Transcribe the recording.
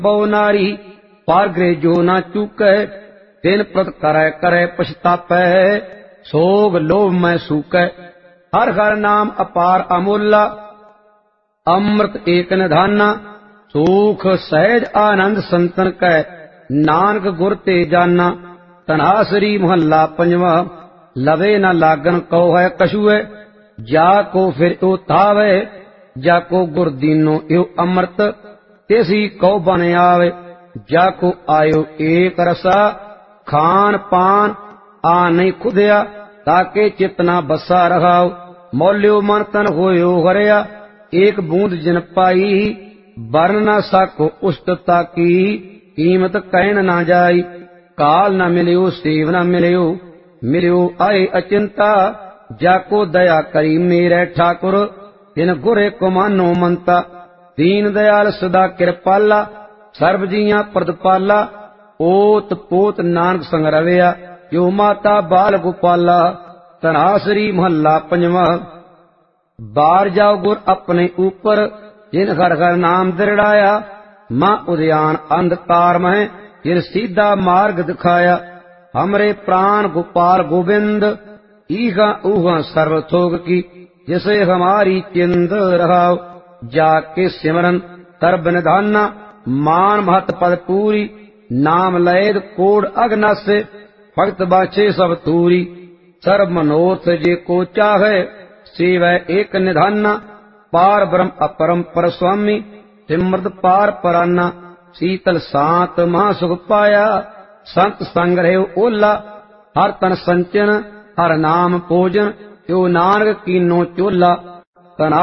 बहु नारी पार गृह जो न चूकै, दिन प्रत करै करै पछतापै, सोग लोभ मैं सूकै। हर हर नाम अपार अमूला, अमृत एक निधाना, सुख सहज आनंद संतन कै, नानक गुर ते जाना। तनासरी महला पंजवा, लवे न लागन कहो है कछुए, जाको फिर यो तावे, जाको गुर दीनो यो अमृत, तेसी कौ बन आवे। जाको आयो एक रसा, खान पान आ नहीं खुदया, ताके चितना बसा रहाओ। मौल्यो मन तन होयो हरया, एक बूंद जिन पाई, बरन न साको उष्टता की, कीमत कहन न जाई। काल न मिलियो सेव न मिलियो, मिलियो आए अचिंता, जाको दया करी मेरे ठाकुर, तिन गुरे को मानो मनता। दीन दयाल सदा कृपाला, सर्व जियां प्रदपाला, ओत पोत नानक संग रविया, जो माता बाल गोपाला। तनासरी महला पंजवा, बार जाओ गुर अपने ऊपर, जिन हर हर नाम दृढ़ाया, मां उद्यान अंधकार में जिन सीधा मार्ग दिखाया। हमरे प्राण गोपाल गोविंद, ईहा ऊहा सर्व थोग की, जिसे हमारी चिंद रहाओ। जाके सिमरन तरब निधाना, मान महत पद पूरी, नाम लैद कोड अगनासे, भक्त बाछे सब तूरी। सर्व मनोरथ जे को चाहे, सेवै एक निधाना, पार ब्रह्म अपरम पर स्वामी, सिमृत पार पराना। शीतल सांत महा सुख पाया, संत संग रहो ओला, हर तन संचन हर नाम पूजन, यो नानक कीनो चोला।